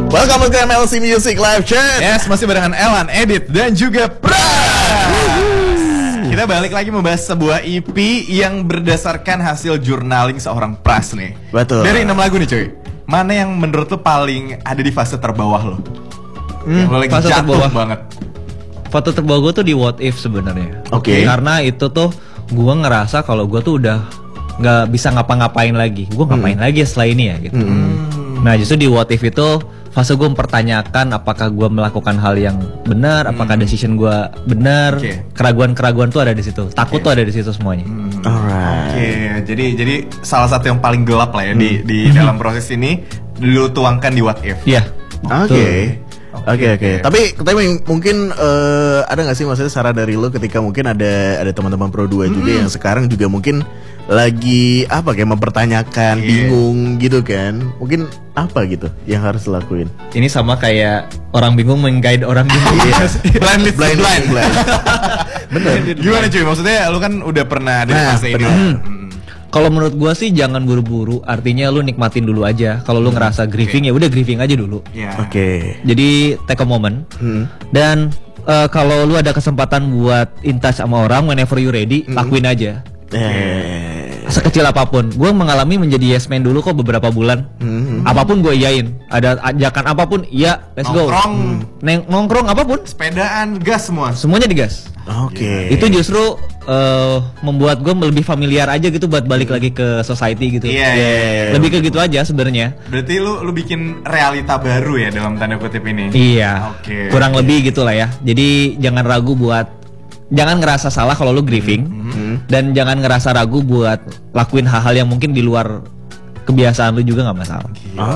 Welcome ke MLC Music Live Chat. Yes, masih barengan Elan, Edit, dan juga Pras. Kita balik lagi membahas sebuah EP yang berdasarkan hasil journaling seorang Pras nih. Betul. Dari 6 lagu nih cuy, mana yang menurut lo paling ada di fase terbawah lo? Yang lo lagi fase jatuh terbawah banget. Foto terbawa gue tuh di What If sebenarnya. Oke. Karena itu tuh gue ngerasa kalau gue tuh udah nggak bisa ngapa-ngapain lagi. Gue ngapain lagi setelah ini ya gitu. Nah justru di What If itu fase gue mempertanyakan apakah gue melakukan hal yang benar, apakah decision gue benar. Oke. Keraguan-keraguan tuh ada di situ. Takut tuh ada di situ semuanya. Alright. Oke, jadi salah satu yang paling gelap lah ya di dalam proses ini lu tuangkan di What If. Iya. Oke. Oke. Oke. Tapi mungkin ada nggak sih maksudnya saran dari lo ketika mungkin ada teman-teman Pro 2 juga yang sekarang juga mungkin lagi apa kayak mempertanyakan, bingung gitu kan? Mungkin apa gitu yang harus dilakuin? Ini sama kayak orang bingung meng-guide orang bingung. Blind leads the blind. Bener. Gimana cuy? Maksudnya lu kan udah pernah ada di Nah, fase ini. benar. Kalau menurut gua sih jangan buru-buru. Artinya lu nikmatin dulu aja. Kalau lu ngerasa grieving ya udah grieving aja dulu. Iya. Oke. Jadi take a moment. Dan kalau lu ada kesempatan buat in touch sama orang whenever you ready, lakuin aja. Sekecil apapun. Gue mengalami menjadi yes man dulu kok beberapa bulan. Apapun gue iyain. Ada ajakan apapun, iya, let's go. Nongkrong, Nongkrong apapun, sepedaan, gas semua. semuanya digas. Oke. Itu justru membuat gue lebih familiar aja gitu buat balik lagi ke society gitu. Iya. Lebih ke gitu aja sebenarnya. Berarti lu bikin realita baru ya dalam tanda kutip ini. Iya. Oke. Kurang lebih gitulah ya. Jadi jangan ragu buat jangan ngerasa salah kalau lu grieving dan jangan ngerasa ragu buat lakuin hal-hal yang mungkin di luar kebiasaan lu juga nggak masalah.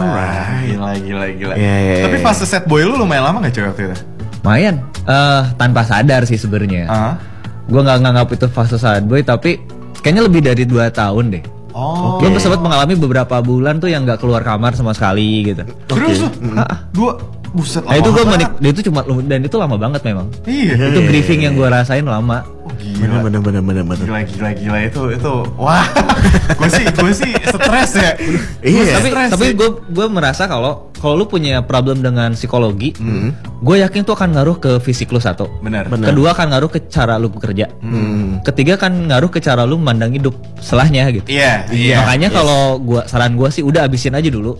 Gila. Iya. Tapi fase set boy lu lumayan lama gak cuy waktu itu? Lumayan tanpa sadar sih sebenarnya. Gue nggak nganggap itu fase sad boy tapi kayaknya lebih dari 2 tahun deh. Oh. Gue sempat mengalami beberapa bulan tuh yang nggak keluar kamar sama sekali gitu. Terus lu? 2 buset. Nah itu gue itu cuma dan itu lama banget memang. Iya. Itu grieving yang gue rasain lama. Oh, gila. Bener. Gila itu. Wah. gue sih stres ya. Iya. Tapi gue merasa kalau lu punya problem dengan psikologi, gue yakin tuh akan ngaruh ke fisik lu satu. Benar. Kedua akan ngaruh ke cara lu bekerja. Ketiga akan ngaruh ke cara lu memandang hidup setelahnya gitu. Iya. Makanya kalau saran gue sih udah abisin aja dulu.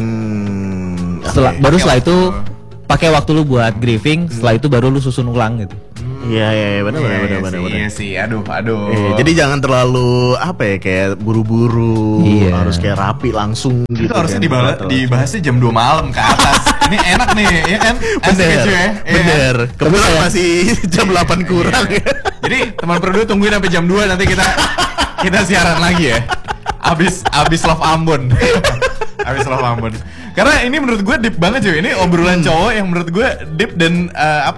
Setelah itu pakai waktu lu buat grieving, setelah itu baru lu susun ulang gitu. Iya, benar. Iya sih, aduh. Jadi jangan terlalu apa ya kayak buru-buru, harus kayak rapi langsung gitu. Itu harusnya kan. dibahasnya jam 2 malam ke atas. Ini enak nih, ya kan? Asik Bener, aja ya. bener. Kebetulan masih jam 8 kurang ya. Jadi teman Perdu tungguin sampai jam 2 nanti kita siaran lagi ya. Abis Love Ambon. Abis Love Ambon. Karena ini menurut gue deep banget cuy. Ini obrolan cowok yang menurut gue deep dan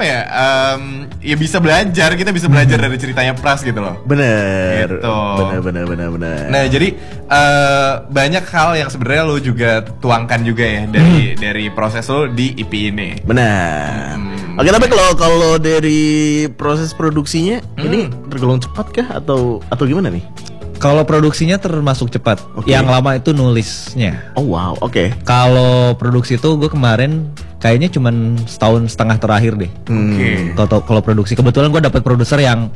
ya bisa belajar. Kita bisa belajar dari ceritanya Pras gitu loh. Bener. Gitu. Bener. Nah jadi banyak hal yang sebenarnya lo juga tuangkan juga ya dari proses lo di EP ini. Benar. Oke, tapi kalau dari proses produksinya ini tergolong cepat kah atau gimana nih? Kalau produksinya termasuk cepat. Yang lama itu nulisnya. Oh wow, oke. Kalau produksi itu gue kemarin kayaknya cuman setahun setengah terakhir deh. Oke. Kalau produksi kebetulan gue dapet produser yang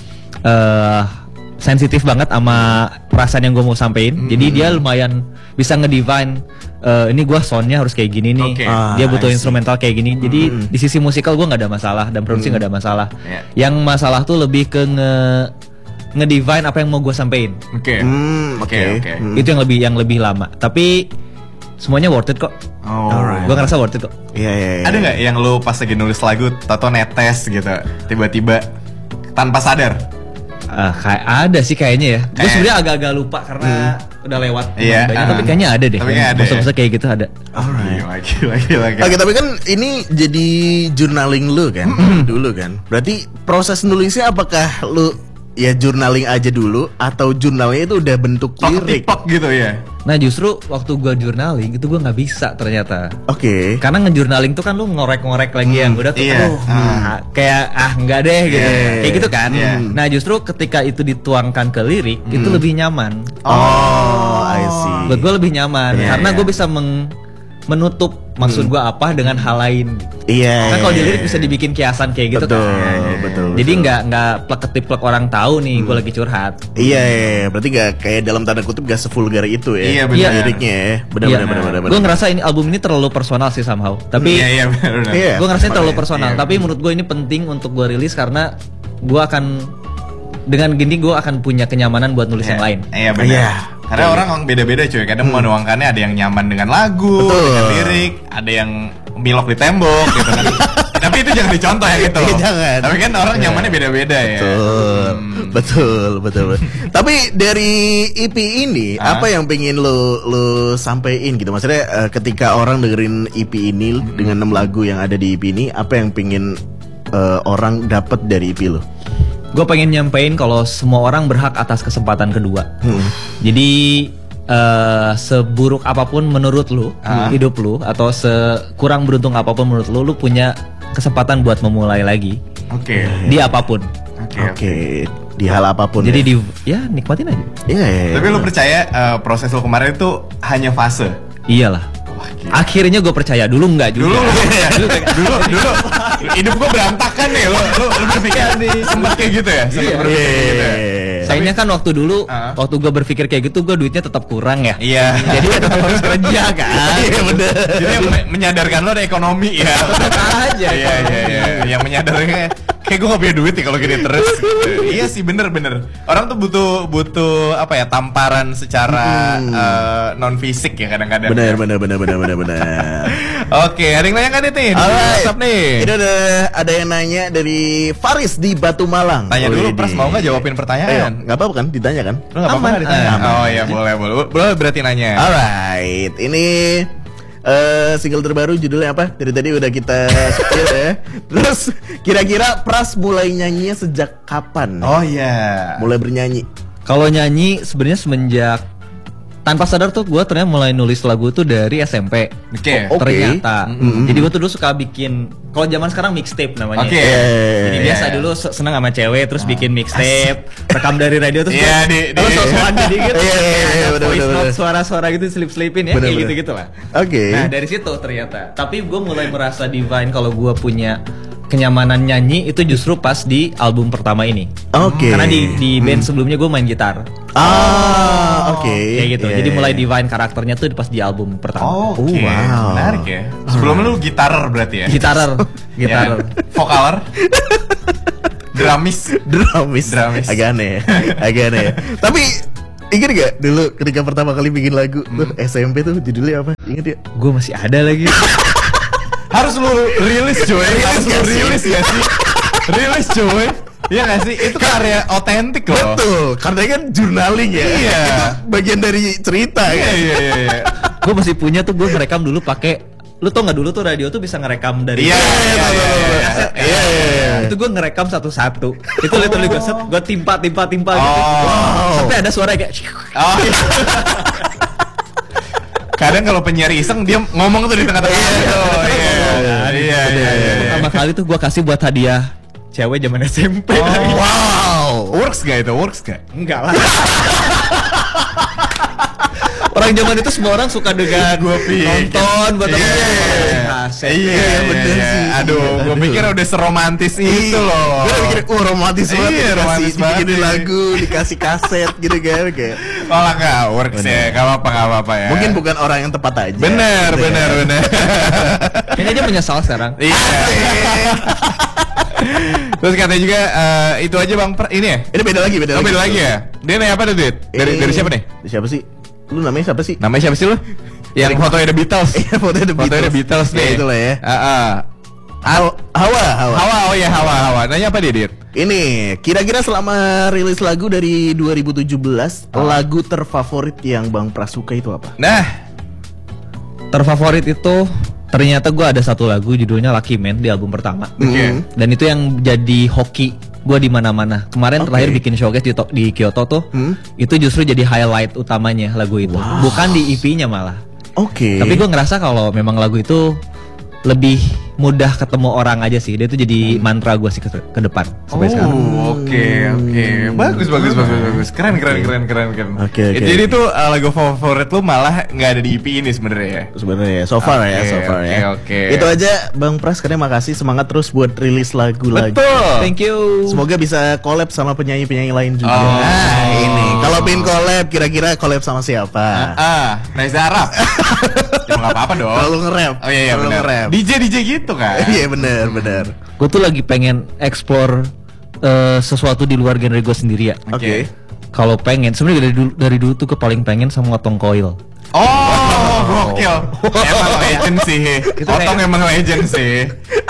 sensitif banget sama perasaan yang gue mau sampein. Jadi dia lumayan bisa ngedivine ini gue soundnya harus kayak gini nih. Oke. Dia butuh instrumental kayak gini. Jadi di sisi musikal gue nggak ada masalah dan produksi nggak ada masalah. Yang masalah tuh lebih ke ngedivine apa yang mau gue sampein. Oke. Itu yang lebih lama. Tapi semuanya worth it kok. Gue ngerasa worth it kok. Iya. Ada nggak yang lo pas lagi nulis lagu tato netes gitu tiba-tiba tanpa sadar? Kayak ada sih kayaknya ya. Gue sebenarnya agak-agak lupa karena udah lewat. Iya. Tapi kayaknya ada deh. Tapi kayaknya ada. Masa-masa kayak gitu ada. Gila. Oke, tapi kan ini jadi journaling lu kan dulu kan. Berarti proses nulisnya apakah lu ya journaling aja dulu atau journalnya itu udah bentuk lirik gitu ya? Nah justru waktu gue journaling itu gue nggak bisa ternyata. Oke. Karena ngejournaling tuh kan lu ngorek-ngorek lagi yang udah tuh kayak enggak deh gitu. Kayak gitu kan. Nah justru ketika itu dituangkan ke lirik itu lebih nyaman. Oh, I see. Buat gue lebih nyaman karena gue bisa menutup maksud gue apa dengan hal lain. Iya. Kan kalau di lirik bisa dibikin kiasan kayak gitu betul, kan. Betul. Jadi nggak plek-ketiplek orang tahu nih gue lagi curhat. Iya, berarti gak kayak dalam tanda kutip gak sevulgar itu ya. Iya, benar. Liriknya ya. Benar. Gue ngerasa ini album ini terlalu personal sih somehow. Tapi Iya, benar. Iya. gue ngerasa terlalu personal. Iya, Tapi menurut gue ini penting untuk gue rilis karena gue akan dengan gini gue akan punya kenyamanan buat nulis yang lain. Iya benar. Iya. Karena orang beda-beda cuy. Kadang menuangkannya ada yang nyaman dengan lagu, Betul. dengan lirik, ada yang milok di tembok gitu kan. Tapi itu jangan dicontoh ya gitu. Iya, jangan. Tapi kan orang nyamannya beda-beda ya. Betul. Tapi dari EP ini apa yang pengen lo sampein gitu? Maksudnya ketika orang dengerin EP ini dengan 6 lagu yang ada di EP ini, apa yang pengen orang dapat dari EP lo? Gue pengen nyampein kalau semua orang berhak atas kesempatan kedua. Jadi seburuk apapun menurut lu hidup lu, atau sekurang beruntung apapun menurut lu punya kesempatan buat memulai lagi. Oke. Di apapun. Oke. Di hal apapun. Jadi nikmatin aja. Iya. Tapi lu percaya proses lu kemarin itu hanya fase? Iyalah. Akhirnya gue percaya, dulu enggak juga. Dulu hidup gue berantakan nih. Lu berpikir sempat kayak gitu ya? Sempat berpikir kayak gitu ya? Sayangnya kan waktu dulu, waktu gue berpikir kayak gitu, gue duitnya tetap kurang ya. Iya. Jadi ya tetap harus kerja kan. Iya bener. Jadi yang menyadarkan lo ada ekonomi ya. Tetap aja. Iya. Yang menyadarkan kayak gue gak punya duit nih kalau gini terus. Iya sih bener. Orang tuh butuh apa ya, tamparan secara non fisik ya kadang-kadang. Bener. Oke, ada yang nanya kan nih? WhatsApp nih. Ini ada yang nanya dari Faris di Batu Malang. Tanya dulu, Widih. Pras mau nggak jawabin pertanyaan? Nggak apa-apa kan, ditanya kan? Lu nggak apa-apa nggak ditanya? Oh iya boleh berarti nanya. Alright, ini single terbaru judulnya apa? Dari tadi udah kita spill ya. Terus kira-kira Pras mulai nyanyinya sejak kapan? Oh iya. Mulai bernyanyi. Kalau nyanyi sebenarnya semenjak tanpa sadar tuh gue ternyata mulai nulis lagu tuh dari SMP. Oke. Oke. Ternyata. Jadi gue tuh dulu suka bikin, kalau zaman sekarang mixtape namanya. Oke. Jadi biasa dulu seneng sama cewek terus bikin mixtape, rekam dari radio terus Iya, sosokan jadi gitu. Iya, Voice bener. note, suara-suara gitu selip-selipin ya, kayak gitu-gitu lah. Oke. Nah, dari situ ternyata. Tapi gue mulai merasa divine kalau gue punya kenyamanan nyanyi itu justru pas di album pertama ini. Oke. Karena di band sebelumnya gue main gitar. Oke. Kayak gitu. Iya, Jadi iya. mulai divine karakternya tuh pas di album pertama. Oke. Wow. Menarik ya. Sebelumnya lu gitarer berarti ya? Gitarer. Ya. Vokaler. Drumis. Agak aneh. Tapi ingat gak dulu ketika pertama kali bikin lagu tuh SMP tuh judulnya apa? Ingat ya? Gue masih ada lagi. Harus lu rilis coy. Rilis ya sih. Rilis coy. Iya gak sih? Itu karya otentik loh. Betul, karena kan journaling ya. Iya. Itu bagian dari cerita kan. Iya. Gue masih punya tuh, gue ngerekam dulu pakai. Lu tau gak dulu tuh radio tuh bisa ngerekam dari. Iya. Itu gue ngerekam satu-satu. Itu literally gue timpa gitu. Oh. Sampai ada suara kayak. Oh iya. Kadang kalau penyiar iseng dia ngomong tuh di tengah-tengah. Iya. Pertama kali tuh gue kasih buat hadiah cewek zaman SMP. Wow. Works gak itu? Enggak lah. Orang zaman itu semua orang suka dengan nonton buat Iya bener sih. Aduh, gue pikir udah seromantis itu loh. Gue pikir romantis banget. Iya, romantis banget. Dibikinin lagu, dikasih kaset gitu kan kayak. Malah gak works ya. Gak apa-apa ya. Mungkin bukan orang yang tepat aja. Bener. Ini aja menyesal sekarang. Iya. Terus katanya juga itu aja Bang ini ya? Ini beda lagi. Oh, beda lagi ya? Dia nanya apa tuh, Dit? Dari siapa nih? Siapa sih? Lu namanya siapa sih? Namanya siapa sih lu? Yang fotonya The Beatles. Iya, fotonya The Beatles nih. Ya, itulah ya. Hawa. Oh ya Hawa. Nanya apa dia, Dit? Ini, kira-kira selama rilis lagu dari 2017, lagu terfavorit yang Bang Pras suka itu apa? Nah, Terfavorit itu ternyata gue ada satu lagu judulnya Lucky Man di album pertama. Dan itu yang jadi hoki gue di mana-mana. Kemarin terakhir bikin showcase di Kyoto tuh, itu justru jadi highlight utamanya lagu itu. Bukan di EP-nya malah. Oke. Tapi gue ngerasa kalau memang lagu itu lebih mudah ketemu orang aja sih. Dia tuh jadi mantra gue sih ke depan sampai sekarang. Oke. Bagus. Keren. Oke. Jadi tuh lagu favorit lu malah nggak ada di EP ini sebenarnya ya. Sebenarnya so far ya. Oke. Itu aja Bang Pras, karena makasih, semangat terus buat rilis lagu lagi. Betul. Thank you. Semoga bisa collab sama penyanyi-penyanyi lain juga. Oh. Nah, ini. Kalau pengen collab, kira-kira collab sama siapa? Reza Arab. Ya nggak apa-apa dong. Kalau nge-rap. Oh iya Kalau benar. nge-rap. DJ gitu kan. Iya benar. Gue tuh lagi pengen explore sesuatu di luar genre gue sendiri ya. Oke. Kalau pengen, sebenarnya dari dulu tuh pengen sama Otong Coil. Oh, gokil. Emang legend sih. Otong emang legend sih.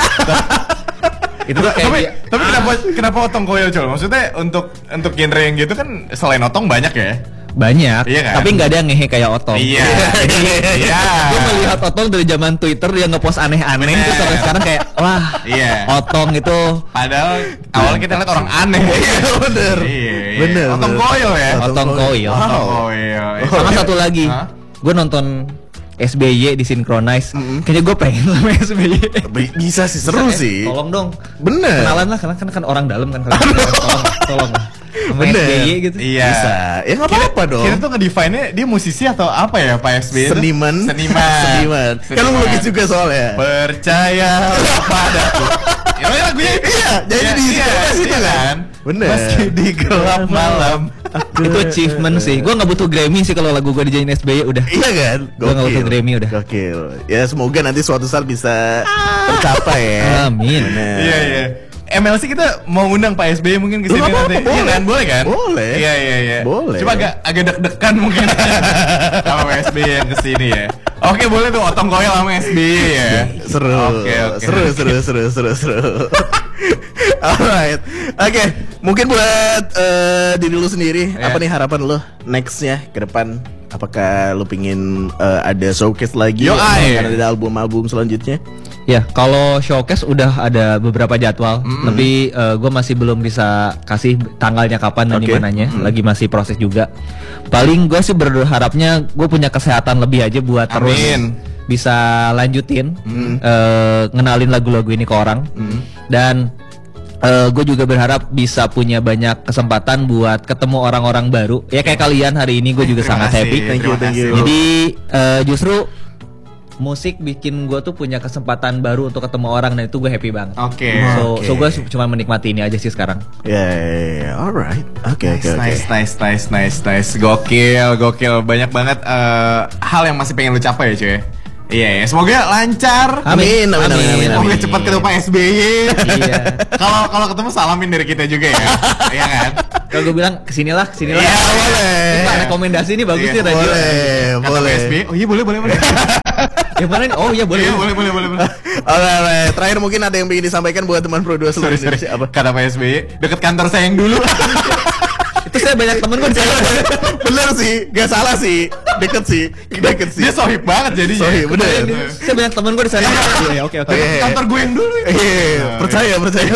Itu tuh Tapi kenapa Otong Coil, Col? Maksudnya untuk genre yang gitu kan selain Otong banyak ya? banyak, iya kan? tapi nggak ada yang ngehe kayak Otong. Iya. Gue melihat Otong dari zaman Twitter dia ngepost aneh-aneh, terus sampai sekarang kayak wah, Otong itu. Padahal awalnya kita lihat orang aneh. Bener. Bener. Otong Koil ya. Otong Coil. Otong Koil. Sama satu lagi, gue nonton SBY di Synchronize. Kayaknya gue pengen sama SBY. Bisa sih, seru sih. Tolong dong. Bener. Kenalan lah, karena kan orang dalam kan. Tolong lah. Sama Bener. SBY gitu. Iya. Bisa. Ya nggak apa-apa dong. Kita tuh ngedefine-nya dia musisi atau apa ya Pak SBY itu? Seniman. Kan lu lukis juga soalnya. Percaya padaku. Ya lagunya itu. Iya, jadi di situ kan. Bener. Meski di gelap malam. Itu achievement sih. Gue nggak butuh Grammy sih kalau lagu gue dijadiin SBY udah. Iya kan? Gue nggak butuh Grammy udah. Gokil. Ya semoga nanti suatu saat bisa tercapai ya. Amin. Iya. MLC kita mau ngundang Pak SBY mungkin kesini nanti. Boleh. Iya kan? Boleh kan? Boleh. Iya. Boleh. Cuma agak deg-degan mungkin kalau Pak SBY yang kesini ya. Oke, boleh tuh Otong Koil sama SBY ya. Seru. Oke. Seru. Alright. Oke, mungkin buat diri lu sendiri, apa nih harapan lu nextnya ke depan? Apakah lu pingin ada showcase lagi? Akan ada album-album selanjutnya? Ya, kalau showcase udah ada beberapa jadwal, tapi gue masih belum bisa kasih tanggalnya kapan dan dimananya, lagi masih proses juga. Paling gue sih berharapnya gue punya kesehatan lebih aja buat terus bisa lanjutin ngenalin lagu-lagu ini ke orang, dan gue juga berharap bisa punya banyak kesempatan buat ketemu orang-orang baru. Ya kayak kalian hari ini gue juga sangat happy. Thank you. Jadi justru musik bikin gue tuh punya kesempatan baru untuk ketemu orang, dan itu gue happy banget. Oke. So gue cuma menikmati ini aja sih sekarang. Ya, alright. Oke. Nice. Gokil. Banyak banget hal yang masih pengen lu capai ya, cuy. Iya, semoga lancar. Amin. Semoga cepat ketemu Pak SBY. Iya. Kalau ketemu salamin dari kita juga ya. Iya kan? Kalau gue bilang kesinilah. Iya, boleh. Kita rekomendasi ini bagus nih radio. Boleh. SBY. Oh iya boleh. Yang mana? Oh iya boleh. Alright. Terakhir mungkin ada yang ingin disampaikan buat teman Pro 2 seluruh Indonesia. Apa? Kata Pak SBY, deket kantor saya yang dulu. Itu saya banyak temen gue di sana. Bener sih, gak salah sih. Deket sih. Dia sohib banget jadinya. Sohib, bener. Saya banyak temen gue di sana. Iya, oke. Kantor gue yang dulu. Percaya.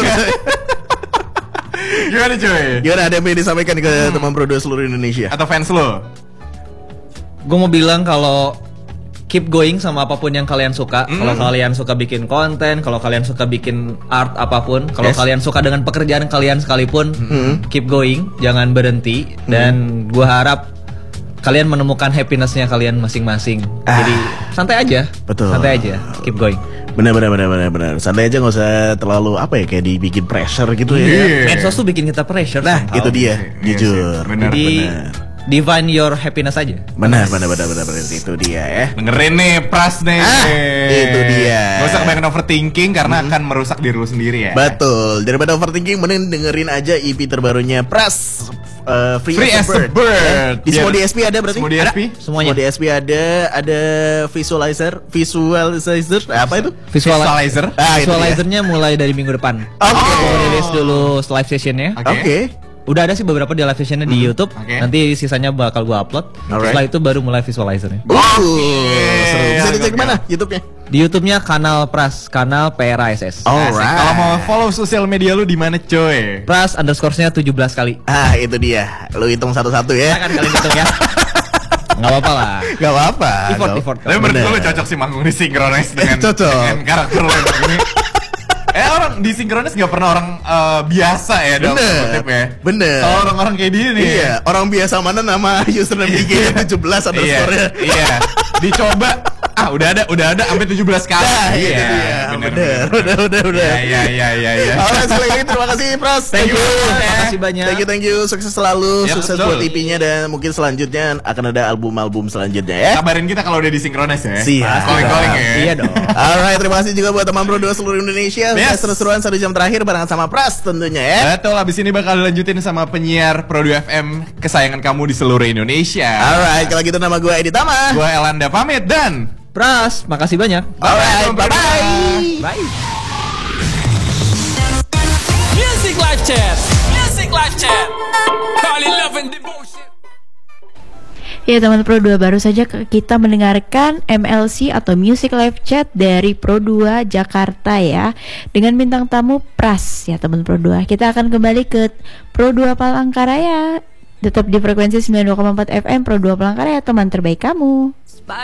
Gimana cuy? Gimana, ada yang ingin disampaikan ke teman Pro 2 seluruh Indonesia? Atau fans lo? Gue mau bilang kalau keep going sama apapun yang kalian suka. Kalau kalian suka bikin konten, kalau kalian suka bikin art apapun, kalau kalian suka dengan pekerjaan kalian sekalipun, keep going, jangan berhenti. Dan gue harap kalian menemukan happinessnya kalian masing-masing. Jadi santai aja. Betul. Santai aja, keep going. Benar. Santai aja, nggak usah terlalu kayak dibikin pressure gitu ya. Medsos tuh bikin kita pressure. Nah, itu dia, jujur. Benar. Divine your happiness aja. Benar. Itu dia ya. Dengerin nih Pras nih. Itu dia. Gak usah kebanyakan overthinking karena akan merusak diri lu sendiri ya. Betul. Daripada overthinking, mending dengerin aja EP terbarunya Pras. Free as a bird. Di semua DSP ada berarti? Semua DSP? Semuanya. Semua DSP ada visualizer. Apa itu? Visualizer. Visualizernya mulai dari minggu depan. Oke. Rilis dulu live sessionnya. Oke. Udah ada sih beberapa di live sessionnya di YouTube. Nanti sisanya bakal gua upload. Setelah itu baru mulai visualizernya. Seru. Bisa dicek mana YouTube-nya? Di YouTube-nya kanal Pras, kanal PRASS. Alright. Kalau mau follow sosial media lu di mana coy? Pras _nya 17 kali. Itu dia. Lu hitung satu-satu ya. Kan kalian hitung ya. Nggak apa-apa lah. Gak apa-apa. Effort. Tapi menurut Bener. gue lo cocok sih manggung di Synchronize dengan, Cocok. dengan karakter lo yang begini. Orang di Synchronize gak pernah orang biasa ya dalam Bener. kutip ya. Bener. Kalau orang-orang kayak dia nih. Iya, orang biasa mana nama username IG 17 underscore-nya. Iya. Dicoba udah ada sampai 17 kali. Nah, itu dia. Bener. Iya. Alright, sekali lagi terima kasih Pras. Thank you. Terima kasih banyak. Thank you. Sukses selalu. Ya, Sukses betul. buat EP-nya dan mungkin selanjutnya akan ada album-album selanjutnya ya. Kabarin kita kalau udah di Synchronize ya. Siap. Calling ya. Iya dong. Alright, terima kasih juga buat teman Pro 2 seluruh Indonesia. Yes. Seru-seruan 1 jam terakhir barengan sama Pras tentunya ya. Betul, abis ini bakal dilanjutin sama penyiar Pro 2 FM kesayangan kamu di seluruh Indonesia. Alright, kalau gitu nama gue Edi Tama. Gue Elanda pamit dan Pras, makasih banyak. Alright, bye-bye. Bye. Music Live Chat. Music Live Chat. Call it love and devotion. Ya teman Pro 2, baru saja kita mendengarkan MLC atau Music Live Chat dari Pro 2 Jakarta ya, dengan bintang tamu Pras ya teman Pro 2. Kita akan kembali ke Pro 2 Palangkaraya. Tetap di frekuensi 92,4 FM Pro 2 Palangkaraya, teman terbaik kamu.